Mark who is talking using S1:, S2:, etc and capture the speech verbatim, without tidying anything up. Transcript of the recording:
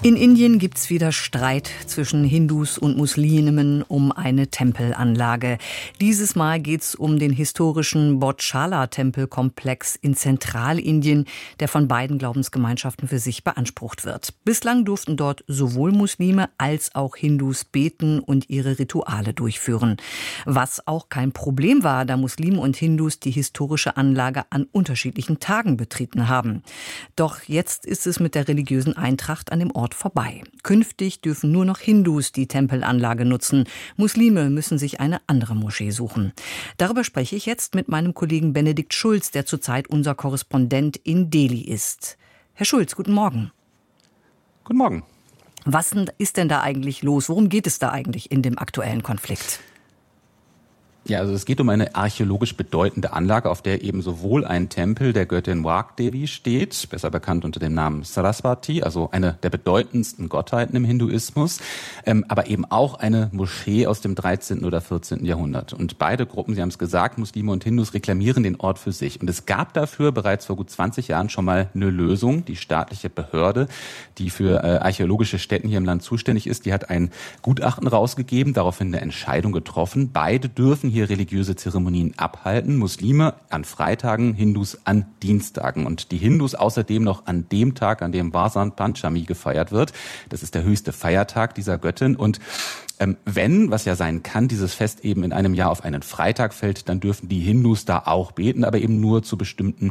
S1: In Indien gibt's wieder Streit zwischen Hindus und Muslimen um eine Tempelanlage. Dieses Mal geht's um den historischen Bodhchala-Tempelkomplex in Zentralindien, der von beiden Glaubensgemeinschaften für sich beansprucht wird. Bislang durften dort sowohl Muslime als auch Hindus beten und ihre Rituale durchführen. Was auch kein Problem war, da Muslime und Hindus die historische Anlage an unterschiedlichen Tagen betreten haben. Doch jetzt ist es mit der religiösen Eintracht an dem Ort vorbei. Künftig dürfen nur noch Hindus die Tempelanlage nutzen. Muslime müssen sich eine andere Moschee suchen. Darüber spreche ich jetzt mit meinem Kollegen Benedikt Schulz, der zurzeit unser Korrespondent in Delhi ist. Herr Schulz, guten Morgen.
S2: Guten Morgen.
S1: Was ist denn da eigentlich los? Worum geht es da eigentlich in dem aktuellen Konflikt?
S2: Ja, also es geht um eine archäologisch bedeutende Anlage, auf der eben sowohl ein Tempel der Göttin Wagdevi steht, besser bekannt unter dem Namen Saraswati, also eine der bedeutendsten Gottheiten im Hinduismus, ähm, aber eben auch eine Moschee aus dem dreizehnten oder vierzehnten Jahrhundert. Und beide Gruppen, Sie haben es gesagt, Muslime und Hindus, reklamieren den Ort für sich. Und es gab dafür bereits vor gut zwanzig Jahren schon mal eine Lösung. Die staatliche Behörde, die für äh, archäologische Stätten hier im Land zuständig ist, die hat ein Gutachten rausgegeben, daraufhin eine Entscheidung getroffen. Beide dürfen hier hier religiöse Zeremonien abhalten. Muslime an Freitagen, Hindus an Dienstagen. Und die Hindus außerdem noch an dem Tag, an dem Vasant Panchami gefeiert wird. Das ist der höchste Feiertag dieser Göttin. Und ähm, wenn, was ja sein kann, dieses Fest eben in einem Jahr auf einen Freitag fällt, dann dürfen die Hindus da auch beten, aber eben nur zu bestimmten